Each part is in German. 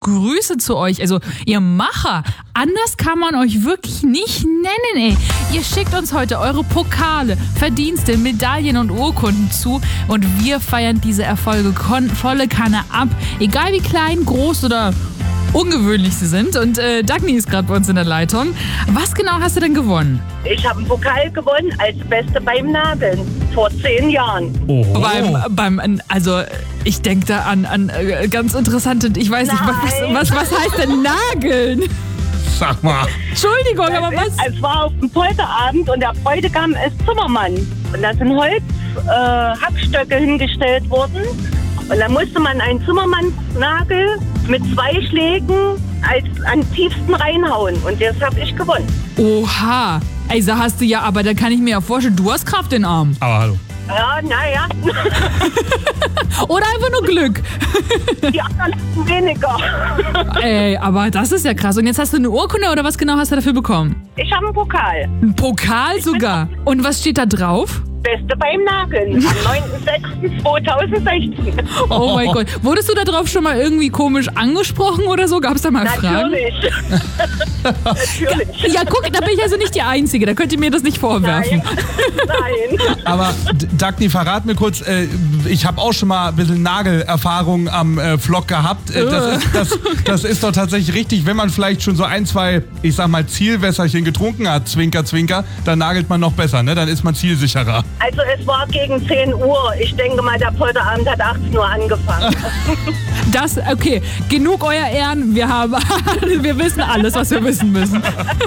Grüße zu euch. Also ihr Macher, anders kann man euch wirklich nicht nennen, ey. Ihr schickt uns heute eure Pokale, Verdienste, Medaillen und Urkunden zu und wir feiern diese Erfolge volle Kanne ab. Egal wie klein, groß oder ungewöhnlich sie sind. Und Dagny ist gerade bei uns in der Leitung. Was genau hast du denn gewonnen? Ich habe einen Pokal gewonnen als Beste beim Nageln vor 10 Jahren. Oh. Also ich denke da an ganz interessante, ich weiß nicht, was heißt denn Nageln? Sag mal. Entschuldigung, aber was? Es war auf dem Polterabend und der Bräutigam ist Zimmermann. Und da sind Hackstöcke hingestellt worden. Und dann musste man einen Zimmermannsnagel mit 2 Schlägen am tiefsten reinhauen. Und das habe ich gewonnen. Oha. Ey, so hast du ja, aber da kann ich mir ja vorstellen, du hast Kraft in den Arm. Aber hallo. Ja, naja. Oder einfach nur Glück. Die anderen hatten weniger. Ey, aber das ist ja krass. Und jetzt hast du eine Urkunde oder was genau hast du dafür bekommen? Ich habe einen Pokal. Ein Pokal sogar. Und was steht da drauf? Beste beim Nageln am 9.6.2016. Oh mein Gott. Wurdest du da drauf schon mal irgendwie komisch angesprochen oder so? Gab es da mal Fragen? Natürlich. Ja, guck, da bin ich also nicht die Einzige. Da könnt ihr mir das nicht vorwerfen. Nein. Aber Dagny, verrat mir kurz, ich habe auch schon mal ein bisschen Nagelerfahrung am Vlog gehabt. Das ist doch tatsächlich richtig, wenn man vielleicht schon so 1, 2, ich sag mal, Zielwässerchen getrunken hat, Zwinker, Zwinker, dann nagelt man noch besser, ne? Dann ist man zielsicherer. Also es war gegen 10 Uhr. Ich denke mal, der Polterabend hat 18 Uhr angefangen. Okay, genug euer Ehren. Wir wissen alles, was wir wissen müssen.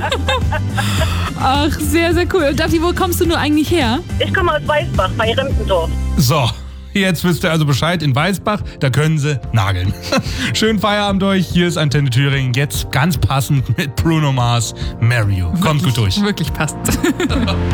Ach, sehr, sehr cool. Und Dagny, wo kommst du nur eigentlich her? Ich komme aus Weißbach bei Rimpendorf. So, jetzt wisst ihr also Bescheid. In Weißbach, da können sie nageln. Schönen Feierabend euch. Hier ist Antenne Thüringen. Jetzt ganz passend mit Bruno Mars, Marry You. Kommt gut durch. Wirklich passt.